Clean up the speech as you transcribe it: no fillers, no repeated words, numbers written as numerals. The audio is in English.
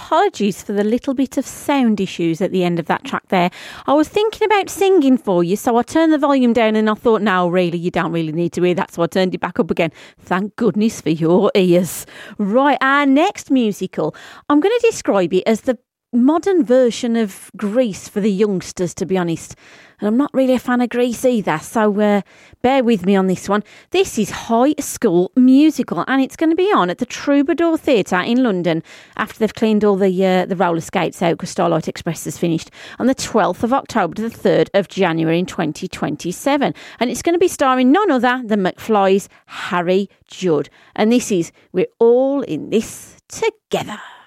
apologies for the little bit of sound issues at the end of that track there. I was thinking about singing for you, so I turned the volume down and I thought, no, really, you don't really need to hear that, so I turned it back up again. Thank goodness for your ears. Right, our next musical, I'm going to describe it as the modern version of Grease for the youngsters, to be honest. And I'm not really a fan of Grease either, so bear with me on this one. This is High School Musical, and it's going to be on at the Troubadour Theatre in London after they've cleaned all the roller skates out because Starlight Express has finished, on the 12th of October to the 3rd of January in 2027. And it's going to be starring none other than McFly's Harry Judd. And this is We're All in This Together.